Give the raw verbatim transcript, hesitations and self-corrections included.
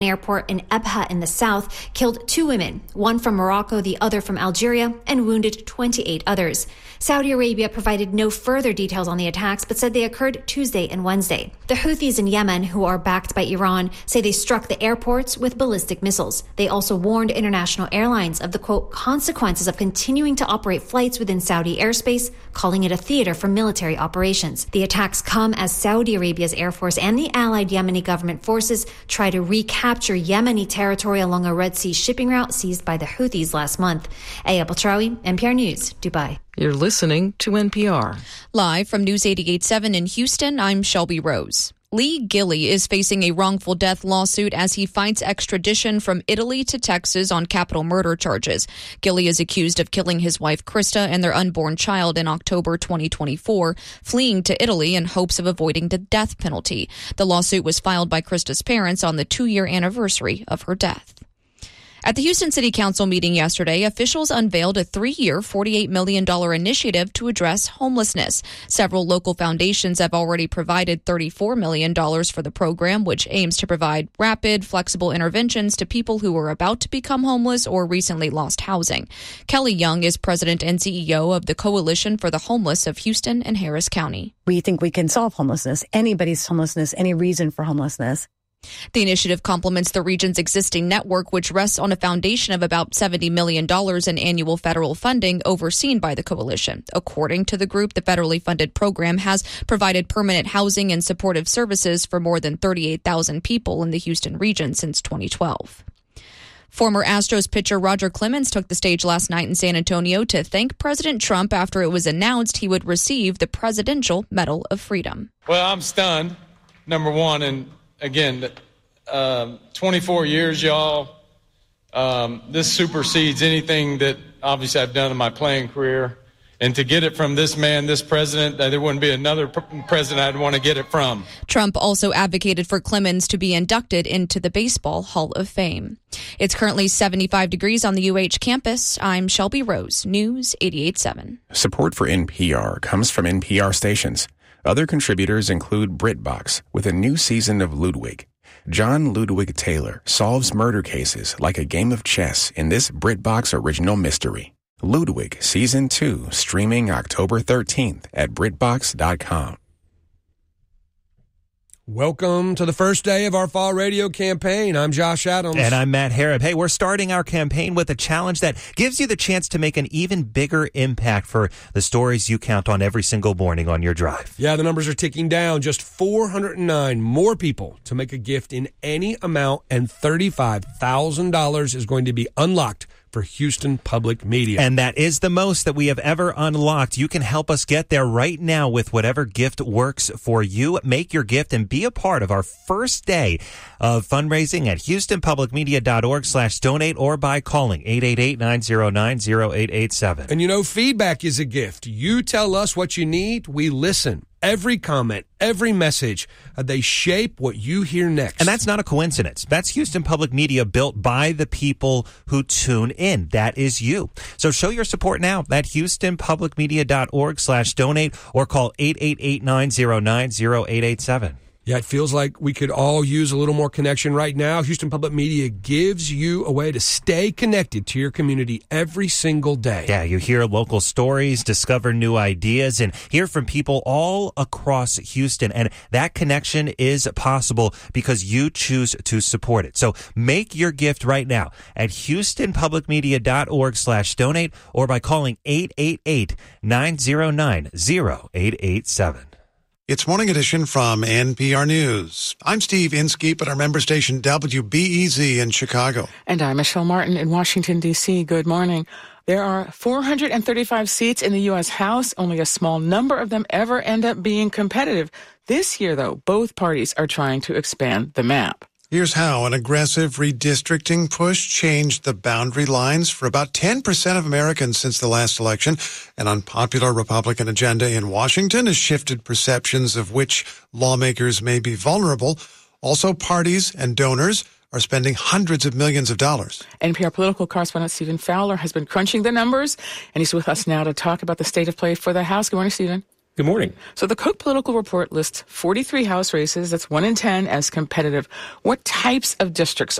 airport in Ebha in the south killed two women, one from Morocco, the other from Algeria, and wounded twenty-eight others. Saudi Arabia provided no further details on the attacks, but said they occurred Tuesday and Wednesday. The Houthis in Yemen, who are backed by Iran, say they struck the airports with ballistic missiles. They also warned international airlines of the, quote, consequences of continuing to operate flights within Saudi airspace, calling it a theater for military operations. The attacks come as Saudi Arabia's Air Force and the allied Yemeni government forces try to recapture Yemeni territory along a Red Sea shipping route seized by the Houthis last month. Aya Baltraoui, N P R News, Dubai. You're listening to N P R. Live from News eighty-eight point seven in Houston, I'm Shelby Rose. Lee Gilley is facing a wrongful death lawsuit as he fights extradition from Italy to Texas on capital murder charges. Gilley is accused of killing his wife Krista and their unborn child in October twenty twenty-four, fleeing to Italy in hopes of avoiding the death penalty. The lawsuit was filed by Krista's parents on the two-year anniversary of her death. At the Houston City Council meeting yesterday, officials unveiled a three-year, forty-eight million dollars initiative to address homelessness. Several local foundations have already provided thirty-four million dollars for the program, which aims to provide rapid, flexible interventions to people who are about to become homeless or recently lost housing. Kelly Young is president and C E O of the Coalition for the Homeless of Houston and Harris County. We think we can solve homelessness, anybody's homelessness, any reason for homelessness. The initiative complements the region's existing network, which rests on a foundation of about seventy million dollars in annual federal funding overseen by the coalition. According to the group, the federally funded program has provided permanent housing and supportive services for more than thirty-eight thousand people in the Houston region since twenty twelve. Former Astros pitcher Roger Clemens took the stage last night in San Antonio to thank President Trump after it was announced he would receive the Presidential Medal of Freedom. Well, I'm stunned, number one, and again, um, twenty-four years, y'all. Um, this supersedes anything that obviously I've done in my playing career. And to get it from this man, this president, uh, there wouldn't be another pr- president I'd want to get it from. Trump also advocated for Clemens to be inducted into the Baseball Hall of Fame. It's currently seventy-five degrees on the U H campus. I'm Shelby Rose, News eighty-eight point seven. Support for N P R comes from N P R stations. Other contributors include BritBox with a new season of Ludwig. John Ludwig Taylor solves murder cases like a game of chess in this BritBox original mystery. Ludwig Season two, streaming October thirteenth at Britbox dot com. Welcome to the first day of our fall radio campaign. I'm Josh Adams. And I'm Matt Harrop. Hey, we're starting our campaign with a challenge that gives you the chance to make an even bigger impact for the stories you count on every single morning on your drive. Yeah, the numbers are ticking down. Just four hundred nine more people to make a gift in any amount, and thirty-five thousand dollars is going to be unlocked for Houston Public Media. And that is the most that we have ever unlocked. You can help us get there right now with whatever gift works for you. Make your gift and be a part of our first day of fundraising at houstonpublicmedia.org slash donate or by calling eight eight eight, nine zero nine, zero eight eight seven. And you know, feedback is a gift. You tell us what you need, we listen. Every comment, every message, uh, they shape what you hear next. And that's not a coincidence. That's Houston Public Media, built by the people who tune in. That is you. So show your support now at houstonpublicmedia.org slash donate or call eight eight eight, nine zero nine, zero eight eight seven. Yeah, it feels like we could all use a little more connection right now. Houston Public Media gives you a way to stay connected to your community every single day. Yeah, you hear local stories, discover new ideas, and hear from people all across Houston. And that connection is possible because you choose to support it. So make your gift right now at houstonpublicmedia.org slash donate or by calling eight eight eight, nine zero nine, zero eight eight seven. It's Morning Edition from N P R News. I'm Steve Inskeep at our member station W B E Z in Chicago. And I'm Michelle Martin in Washington, D C. Good morning. There are four hundred thirty-five seats in the U S House. Only a small number of them ever end up being competitive. This year, though, both parties are trying to expand the map. Here's how an aggressive redistricting push changed the boundary lines for about ten percent of Americans since the last election. An unpopular Republican agenda in Washington has shifted perceptions of which lawmakers may be vulnerable. Also, parties and donors are spending hundreds of millions of dollars. N P R political correspondent Stephen Fowler has been crunching the numbers, and he's with us now to talk about the state of play for the House. Good morning, Stephen. Good morning. So the Cook Political Report lists forty-three House races, that's one in ten, as competitive. What types of districts